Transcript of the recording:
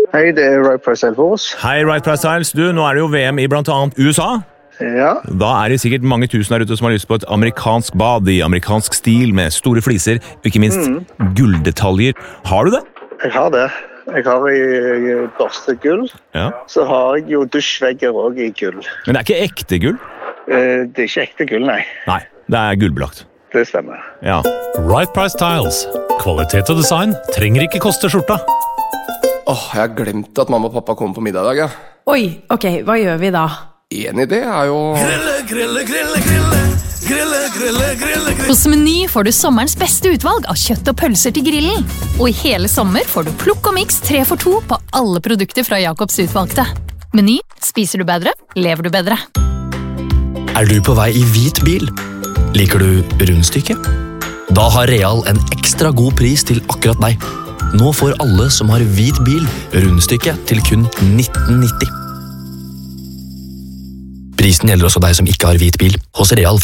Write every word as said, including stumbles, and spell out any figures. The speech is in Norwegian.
Hei, det er Right Price Elfors. Hei, Right Price Styles. Du, nå er det jo V M i blant annet U S A. Ja. Da er det sikkert mange tusen der ute som har lyst på et amerikansk bad i amerikansk stil med store fliser, og ikke minst mm. gulldetaljer. Har du det? Jeg har det. Jeg har i børste gull. Ja. Så har jeg jo dusjvegger også i gull. Men det er ikke ekte gull? Eh, det er ikke ekte gull, nei. Nei, det er gullbelagt. Det stemmer. Ja. Right Price Tiles. Kvalitet og design trenger ikke koste skjorta. Åh, oh, jeg har glemt at mamma og pappa kommer på middag i dag, ja. Oi, ok, hva gjør vi da? En idé er jo... Grille, grille, grille, grille. Grille, grille, grille, grille. Hos Meny får du sommerens beste utvalg av kjøtt og pølser til grillen. Og i hele sommer får du plukk og miks tre for to på alle produkter fra Jakobs utvalgte. Meny, spiser du bedre, lever du bedre. Er du på vei i hvit bil? Liker du rundstykke? Da har Real en ekstra god pris til akkurat deg. Nå får alle som har hvit bil rundstykke til kun nitten nitti. Prisen gjelder også deg som ikke har hvit bil. Hos Real